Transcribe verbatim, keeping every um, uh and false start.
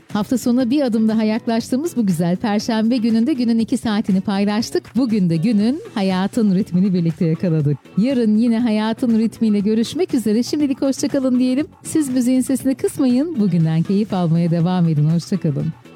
Hafta sonuna bir adım daha yaklaştığımız bu güzel Perşembe gününde günün iki saatini paylaştık. Bugün de günün hayatın ritmini birlikte yakaladık. Yarın yine hayatın ritmiyle görüşmek üzere. Şimdilik hoşçakalın diyelim. Siz müziğin sesini kısmayın. Bugünden keyif almaya devam edin. Hoşçakalın.